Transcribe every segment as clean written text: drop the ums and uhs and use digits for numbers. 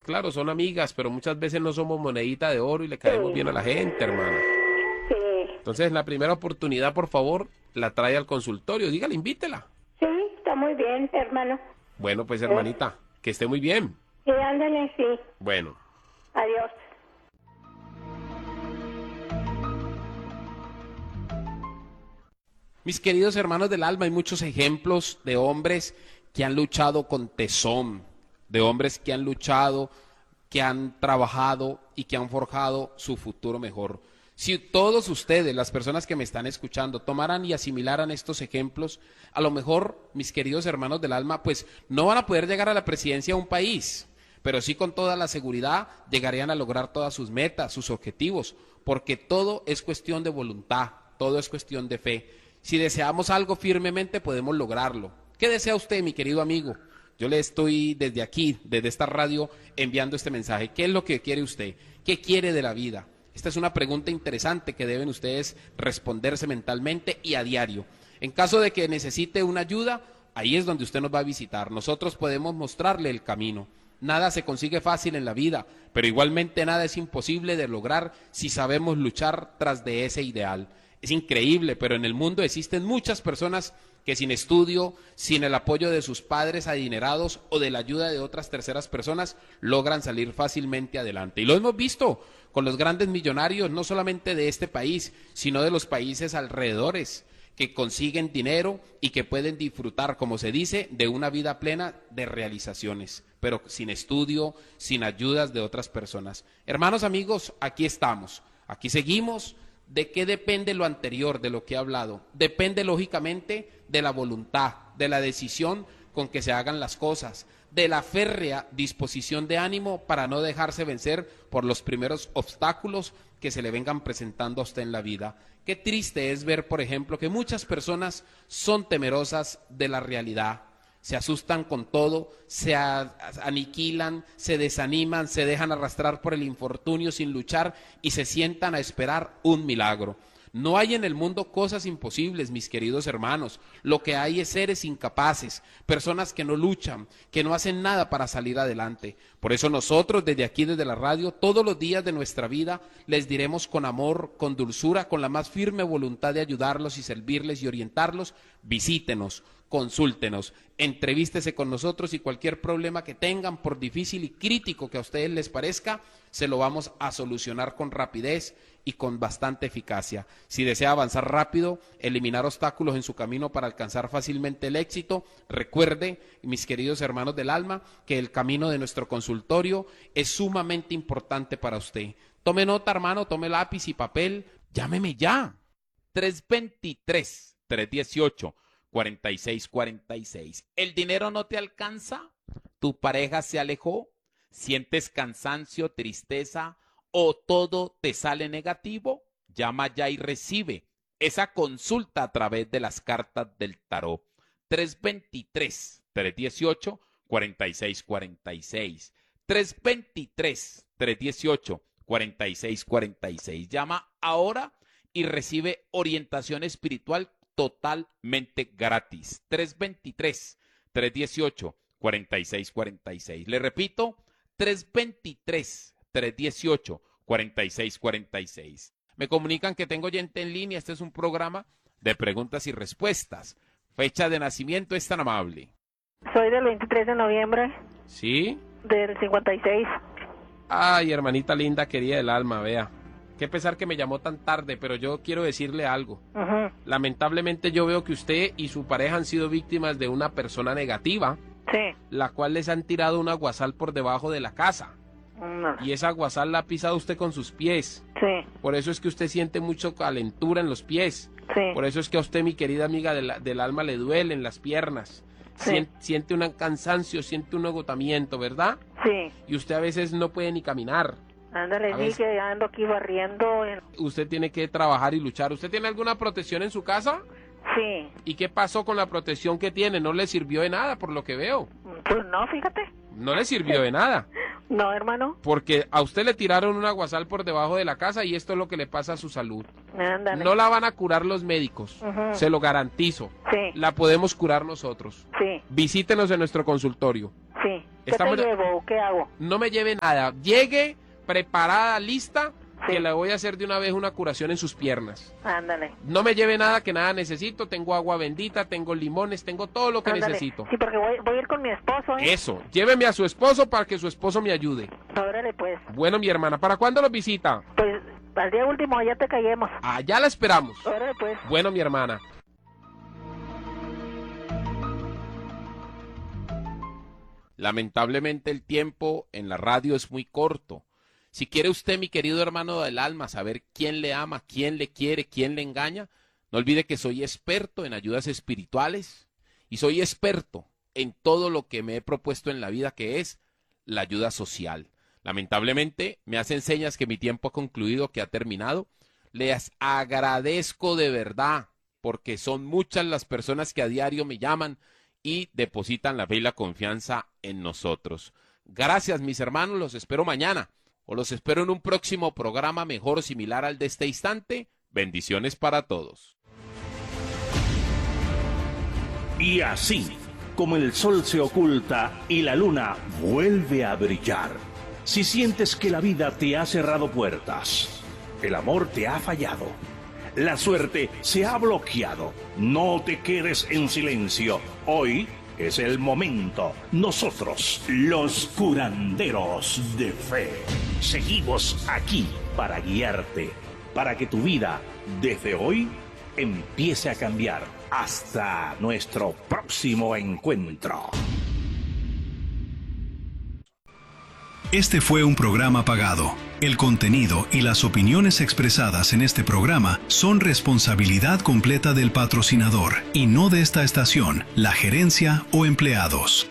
claro, son amigas, pero muchas veces no somos monedita de oro y le caemos bien a la gente, hermana. Sí, Entonces, en la primera oportunidad, por favor, la trae al consultorio. Dígale, invítela. sí, está muy bien, hermano. Bueno, pues, hermanita, que esté muy bien. Sí, ándale, sí. Bueno. Adiós. Mis queridos hermanos del alma, hay muchos ejemplos de hombres que han luchado con tesón, de hombres que han luchado, que han trabajado y que han forjado su futuro mejor. Si todos ustedes, las personas que me están escuchando, tomaran y asimilaran estos ejemplos, a lo mejor, mis queridos hermanos del alma, pues no van a poder llegar a la presidencia de un país, pero sí con toda la seguridad llegarían a lograr todas sus metas, sus objetivos, porque todo es cuestión de voluntad, todo es cuestión de fe. Si deseamos algo firmemente, podemos lograrlo. ¿Qué desea usted, mi querido amigo? Yo le estoy desde aquí, desde esta radio, enviando este mensaje. ¿Qué es lo que quiere usted? ¿Qué quiere de la vida? Esta es una pregunta interesante que deben ustedes responderse mentalmente y a diario. En caso de que necesite una ayuda, ahí es donde usted nos va a visitar. Nosotros podemos mostrarle el camino. Nada se consigue fácil en la vida, pero igualmente nada es imposible de lograr si sabemos luchar tras de ese ideal. Es increíble, pero en el mundo existen muchas personas que sin estudio, sin el apoyo de sus padres adinerados o de la ayuda de otras terceras personas, logran salir fácilmente adelante. Y lo hemos visto con los grandes millonarios, no solamente de este país, sino de los países alrededores, que consiguen dinero y que pueden disfrutar, como se dice, de una vida plena de realizaciones, pero sin estudio, sin ayudas de otras personas. Hermanos, amigos, aquí estamos, aquí seguimos. ¿De qué depende lo anterior, de lo que he hablado? Depende, lógicamente, de la voluntad, de la decisión con que se hagan las cosas, de la férrea disposición de ánimo para no dejarse vencer por los primeros obstáculos que se le vengan presentando a usted en la vida. Qué triste es ver, por ejemplo, que muchas personas son temerosas de la realidad. Se asustan con todo, se aniquilan, se desaniman, se dejan arrastrar por el infortunio sin luchar y se sientan a esperar un milagro. No hay en el mundo cosas imposibles, mis queridos hermanos. Lo que hay es seres incapaces, personas que no luchan, que no hacen nada para salir adelante. Por eso nosotros desde aquí, desde la radio, todos los días de nuestra vida les diremos con amor, con dulzura, con la más firme voluntad de ayudarlos y servirles y orientarlos: visítenos, consúltenos, entrevístese con nosotros y cualquier problema que tengan, por difícil y crítico que a ustedes les parezca, se lo vamos a solucionar con rapidez y con bastante eficacia. Si desea avanzar rápido, eliminar obstáculos en su camino para alcanzar fácilmente el éxito, recuerde, mis queridos hermanos del alma, que el camino de nuestro consultorio es sumamente importante para usted. Tome nota, hermano, tome lápiz y papel, llámeme ya. 323-318-4646. ¿El dinero no te alcanza? ¿Tu pareja se alejó? ¿Sientes cansancio, tristeza o todo te sale negativo? Llama ya y recibe esa consulta a través de las cartas del tarot. 323-318-4646. 323-318-4646. Llama ahora y recibe orientación espiritual totalmente gratis. 323-318-4646. Le repito, 323-318-4646. Me comunican que tengo oyente en línea. Este es un programa de preguntas y respuestas. Fecha de nacimiento es tan amable. Soy del 23 de noviembre ¿Sí? del 56. Ay, hermanita linda, querida del alma, vea. Qué pesar que me llamó tan tarde, pero yo quiero decirle algo. Lamentablemente yo veo que usted y su pareja han sido víctimas de una persona negativa, Sí. la cual les han tirado un aguazal por debajo de la casa. Y esa aguazal la ha pisado usted con sus pies. Sí. Por eso es que usted siente mucho calentura en los pies. Sí. Por eso es que a usted, mi querida amiga del alma, le duelen las piernas. Sí. Siente un cansancio, siente un agotamiento, ¿verdad? Sí. Y usted a veces no puede ni caminar. Ándale, A sí, veces- que ando aquí barriendo. Usted tiene que trabajar y luchar. ¿Usted tiene alguna protección en su casa? Sí. ¿Y qué pasó con la protección que tiene? No le sirvió de nada, por lo que veo. Pues no, fíjate. No le sirvió de nada. No, hermano. Porque a usted le tiraron un aguazal por debajo de la casa y esto es lo que le pasa a su salud. Ándale. No la van a curar los médicos, Ujú. se lo garantizo. Sí. La podemos curar nosotros. Sí. Visítenos en nuestro consultorio. Sí. ¿Qué te llevo o qué hago? No me lleve nada. Llegue preparada, lista, Sí. que le voy a hacer de una vez una curación en sus piernas. Ándale. No me lleve nada, que nada necesito. Tengo agua bendita, tengo limones, tengo todo lo que Ándale. necesito. Sí, porque voy a ir con mi esposo, ¿eh? Eso, lléveme a su esposo para que su esposo me ayude. Órale, pues. Bueno, mi hermana, ¿para cuándo los visita? Pues al día último ya te callemos. Allá la esperamos. Órale, pues. Bueno, mi hermana. Lamentablemente el tiempo en la radio es muy corto. Si quiere usted, mi querido hermano del alma, saber quién le ama, quién le quiere, quién le engaña, no olvide que soy experto en ayudas espirituales y soy experto en todo lo que me he propuesto en la vida, que es la ayuda social. Lamentablemente me hacen señas que mi tiempo ha concluido, que ha terminado. Les agradezco de verdad, porque son muchas las personas que a diario me llaman y depositan la fe y la confianza en nosotros. Gracias, mis hermanos, los espero mañana o los espero en un próximo programa mejor o similar al de este instante. Bendiciones para todos. Y así, como el sol se oculta y la luna vuelve a brillar, si sientes que la vida te ha cerrado puertas, el amor te ha fallado, la suerte se ha bloqueado, no te quedes en silencio. Hoy es el momento. Nosotros, los curanderos de fe, seguimos aquí para guiarte, para que tu vida, desde hoy, empiece a cambiar. Hasta nuestro próximo encuentro. Este fue un programa pagado. El contenido y las opiniones expresadas en este programa son responsabilidad completa del patrocinador y no de esta estación, la gerencia o empleados.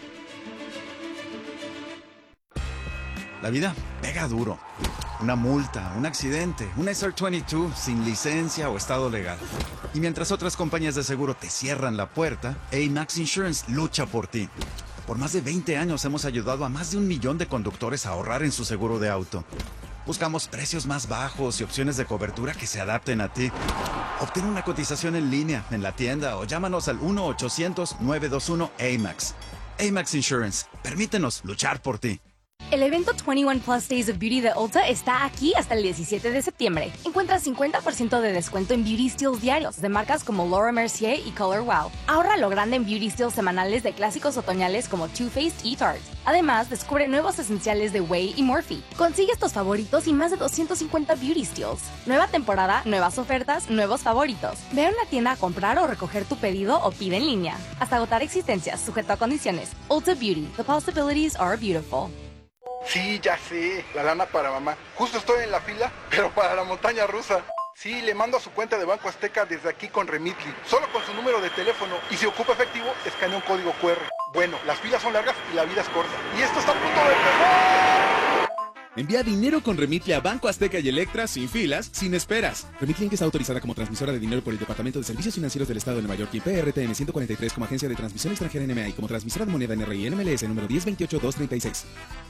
La vida pega duro. Una multa, un accidente, un SR22 sin licencia o estado legal. Y mientras otras compañías de seguro te cierran la puerta, AMAX Insurance lucha por ti. Por más de 20 años hemos ayudado a más de 1 millón de conductores a ahorrar en su seguro de auto. Buscamos precios más bajos y opciones de cobertura que se adapten a ti. Obtén una cotización en línea, en la tienda o llámanos al 1-800-921-AMAX. AMAX Insurance. Permítenos luchar por ti. El evento 21 Plus Days of Beauty de Ulta está aquí hasta el 17 de septiembre. Encuentra 50% de descuento en Beauty Steals diarios de marcas como Laura Mercier y Color Wow. Ahorra lo grande en Beauty Steals semanales de clásicos otoñales como Too Faced y Tarte. Además, descubre nuevos esenciales de Way y Morphe. Consigue estos favoritos y más de 250 Beauty Steals. Nueva temporada, nuevas ofertas, nuevos favoritos. Ve a una tienda a comprar o recoger tu pedido o pide en línea. Hasta agotar existencias, sujeto a condiciones. Ulta Beauty. The possibilities are beautiful. Sí, ya sé, la lana para mamá. Justo estoy en la fila, pero para la montaña rusa. Sí, le mando a su cuenta de Banco Azteca desde aquí con Remitly. Solo con su número de teléfono. Y si ocupa efectivo, escanea un código QR. Bueno, las filas son largas y la vida es corta. Y esto está a punto de empezar. Envía dinero con Remitly a Banco Azteca y Electra sin filas, sin esperas. Remitly Inc. está autorizada como transmisora de dinero por el Departamento de Servicios Financieros del Estado de Nueva York y PRTN 143 como agencia de transmisión extranjera NMA y como transmisora de moneda NRI NMLS número 1028236.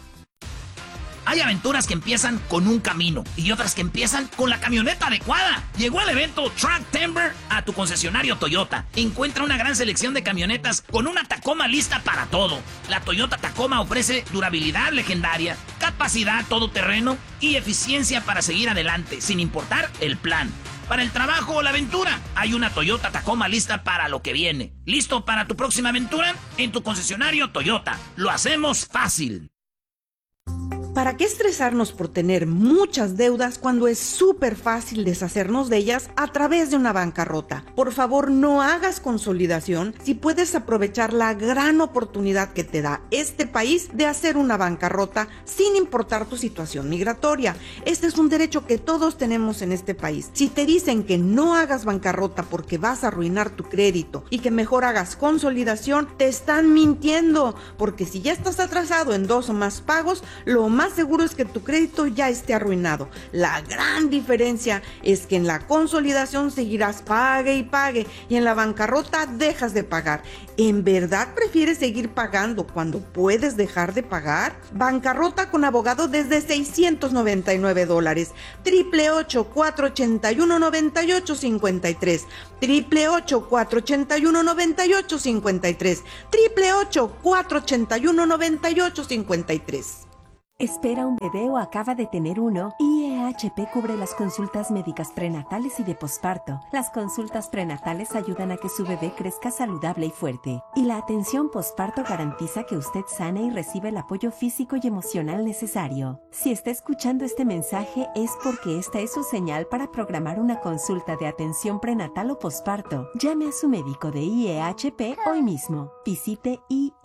Hay aventuras que empiezan con un camino y otras que empiezan con la camioneta adecuada. Llegó el evento Truck Timber a tu concesionario Toyota. Encuentra una gran selección de camionetas con una Tacoma lista para todo. La Toyota Tacoma ofrece durabilidad legendaria, capacidad todoterreno y eficiencia para seguir adelante, sin importar el plan. Para el trabajo o la aventura, hay una Toyota Tacoma lista para lo que viene. ¿Listo para tu próxima aventura? En tu concesionario Toyota. Lo hacemos fácil. ¿Para qué estresarnos por tener muchas deudas cuando es súper fácil deshacernos de ellas a través de una bancarrota? Por favor, no hagas consolidación si puedes aprovechar la gran oportunidad que te da este país de hacer una bancarrota sin importar tu situación migratoria. Este es un derecho que todos tenemos en este país. Si te dicen que no hagas bancarrota porque vas a arruinar tu crédito y que mejor hagas consolidación, te están mintiendo, porque si ya estás atrasado en 2 o más pagos, lo más más seguro es que tu crédito ya esté arruinado. La gran diferencia es que en la consolidación seguirás pague y pague, y en la bancarrota dejas de pagar. ¿En verdad prefieres seguir pagando cuando puedes dejar de pagar? Bancarrota con abogado desde $699. 888-481-9853. 888-481-9853. 888-481-9853. ¿Espera un bebé o acaba de tener uno? IEHP cubre las consultas médicas prenatales y de posparto. Las consultas prenatales ayudan a que su bebé crezca saludable y fuerte. Y la atención posparto garantiza que usted sane y reciba el apoyo físico y emocional necesario. Si está escuchando este mensaje es porque esta es su señal para programar una consulta de atención prenatal o posparto. Llame a su médico de IEHP hoy mismo. Visite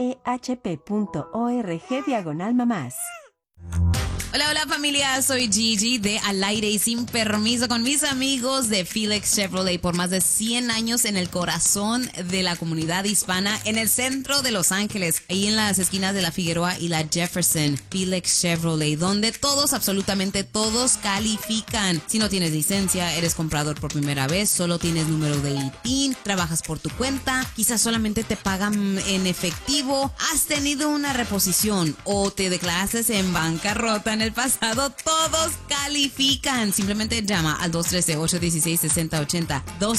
iehp.org/mamás. Hola, hola familia, soy Gigi de Al Aire y Sin Permiso con mis amigos de Felix Chevrolet por más de 100 años en el corazón de la comunidad hispana en el centro de Los Ángeles, ahí en las esquinas de la Figueroa y la Jefferson. Felix Chevrolet, donde todos, absolutamente todos califican. Si no tienes licencia, eres comprador por primera vez, solo tienes número de ITIN, trabajas por tu cuenta, quizás solamente te pagan en efectivo, has tenido una reposición o te declaraste en bancarrota en el pasado, todos califican. Simplemente llama al 213-816-6080.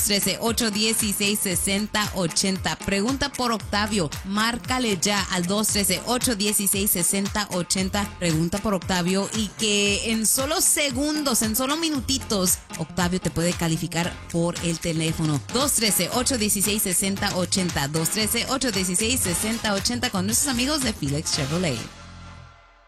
213-816-6080. Pregunta por Octavio. Márcale ya al 213-816-6080. Pregunta por Octavio y que en solo segundos, en solo minutitos, Octavio te puede calificar por el teléfono. 213-816-6080. 213-816-6080 con nuestros amigos de Felix Chevrolet.